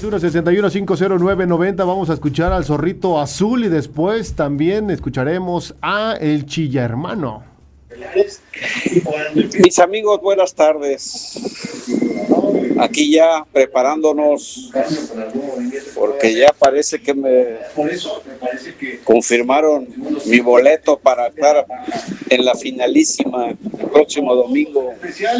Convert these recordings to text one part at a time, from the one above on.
661-6150990. Vamos a escuchar al Zorrito Azul y después también escucharemos a El Chilla Hermano. Mis amigos, buenas tardes. Aquí ya preparándonos porque ya parece que me confirmaron mi boleto para estar en la finalísima el próximo domingo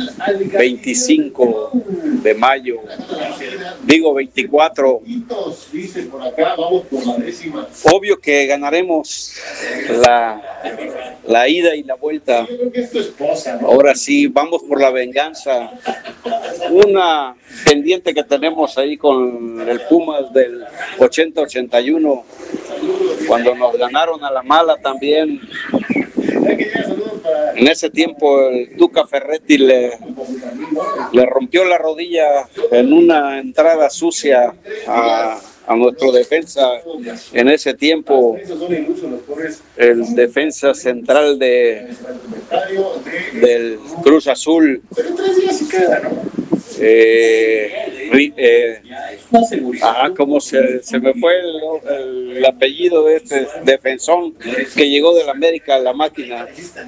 25 de mayo, digo 24. Obvio que ganaremos la ida y la vuelta. Ahora sí, vamos por la venganza. Una pendiente que tenemos ahí con el Pumas del 80-81, cuando nos ganaron a la mala también. En ese tiempo el Tuca Ferretti le rompió la rodilla en una entrada sucia a nuestro defensa. En ese tiempo el defensa central del Cruz Azul, como se me fue el apellido de este defensor que llegó del América, la máquina.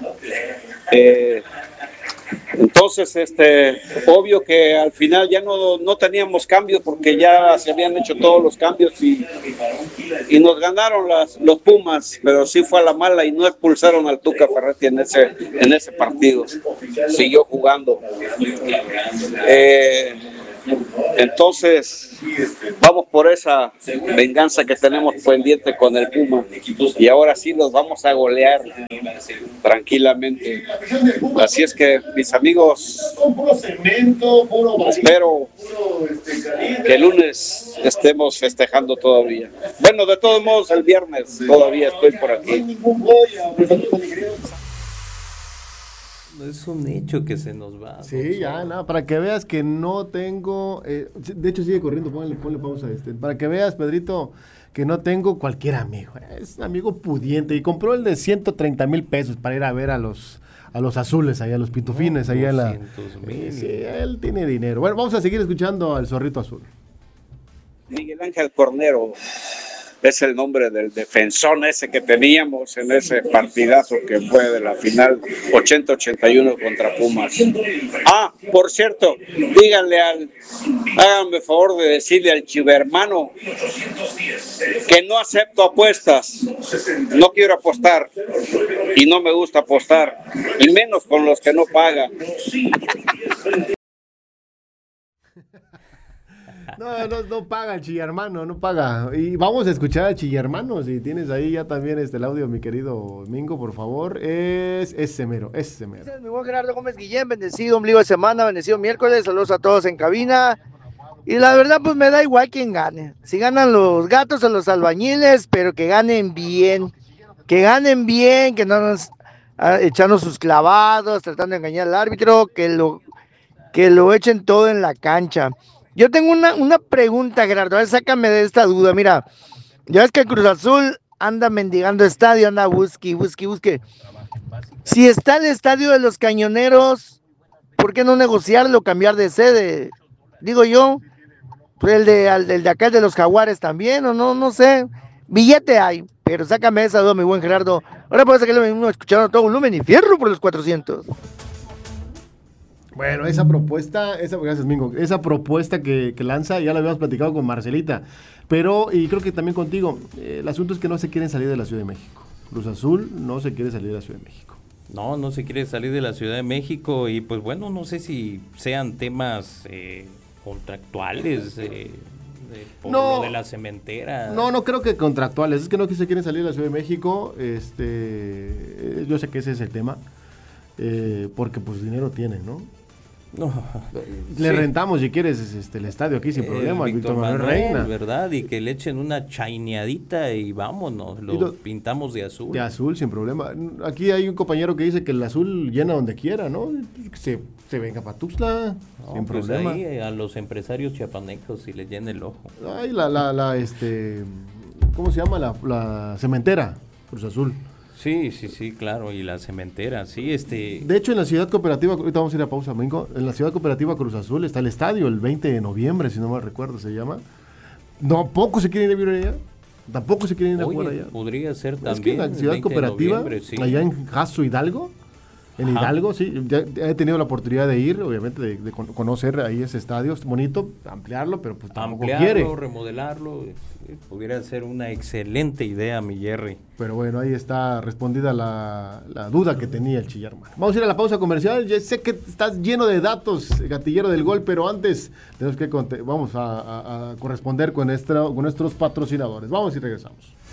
Entonces, obvio que al final ya no teníamos cambios porque ya se habían hecho todos los cambios y nos ganaron los Pumas, pero sí fue a la mala y no expulsaron al Tuca Ferretti en ese partido. Siguió jugando. Entonces vamos por esa venganza que tenemos pendiente con el Puma y ahora sí los vamos a golear tranquilamente. Así es que, mis amigos, espero que el lunes estemos festejando todavía. Bueno, de todos modos el viernes todavía estoy por aquí. Es un hecho que se nos va. Sí, ya, nada, para que veas que no tengo, de hecho sigue corriendo, ponle pausa para que veas, Pedrito, que no tengo cualquier amigo, es un amigo pudiente y compró el de 130,000 pesos para ir a ver a los azules, ahí a los pitufines, ahí a la... 200,000. Sí, él tiene dinero. Bueno, vamos a seguir escuchando al Zorrito Azul. Miguel Ángel Cornero es el nombre del defensor ese que teníamos en ese partidazo que fue de la final 80-81 contra Pumas. Por cierto, háganme favor de decirle al chivermano que no acepto apuestas, no quiero apostar y no me gusta apostar, y menos con los que no pagan. No paga el Chillermano, no paga. Y vamos a escuchar al Chillermano. Si tienes ahí ya también el audio, mi querido Mingo, por favor. Es ese mero. Mi buen Gerardo Gómez Guillén, bendecido ombligo de semana, bendecido miércoles, saludos a todos en cabina. Y la verdad, pues me da igual quién gane. Si ganan los gatos o los albañiles, pero que ganen bien. Que no nos echando sus clavados, tratando de engañar al árbitro, que lo echen todo en la cancha. Yo tengo una pregunta, Gerardo, a ver, sácame de esta duda. Mira, ya ves que el Cruz Azul anda mendigando estadio, anda busque. Si está el estadio de los Cañoneros, ¿por qué no negociarlo, cambiar de sede? Digo yo, pues el de acá, el de los Jaguares también, o no sé. Billete hay, pero sácame esa duda, mi buen Gerardo. Ahora puede ser que lo mismo escucharon a todo volumen y fierro por los 400. Bueno, gracias, Mingo, esa propuesta que lanza, ya la habíamos platicado con Marcelita, y creo que también contigo, el asunto es que no se quieren salir de la Ciudad de México. Cruz Azul no se quiere salir de la Ciudad de México. No se quiere salir de la Ciudad de México y pues bueno, no sé si sean temas contractuales, por lo de la cementera. No creo que contractuales, es que no se quieren salir de la Ciudad de México, yo sé que ese es el tema, porque pues dinero tienen, ¿no? No, le rentamos si quieres el estadio aquí sin problema, Víctor Manuel Reina, ¿verdad? Y que le echen una chaineadita y vámonos, pintamos de azul. De azul sin problema. Aquí hay un compañero que dice que el azul llena donde quiera, ¿no? Se venga para Tuxtla sin pues problema. Ahí a los empresarios chiapanecos y le llena el ojo. Ay, ¿cómo se llama? La cementera, Cruz Azul. Sí, claro, y la cementera, sí, De hecho, en la ciudad cooperativa, ahorita vamos a ir a pausa, Mingo, en la ciudad cooperativa Cruz Azul está el estadio, el 20 de noviembre, si no mal recuerdo se llama, No, pocos se quieren ir a vivir allá. Tampoco se quieren ir a Oye, jugar allá. podría ser Es que también. en la ciudad 20 de cooperativa, noviembre, sí. allá en Jasso, Hidalgo, en Ajá. Hidalgo, sí, ya he tenido la oportunidad de ir, obviamente, de conocer ahí ese estadio, es bonito, ampliarlo, pero pues tampoco Ampliarlo, quiere. remodelarlo, pudiera ser una excelente idea, mi Jerry. Pero bueno, ahí está respondida la duda que tenía el Chillarman. Vamos a ir a la pausa comercial. Ya sé que estás lleno de datos, gatillero del gol, pero antes tenemos que vamos a corresponder con nuestros patrocinadores. Vamos y regresamos.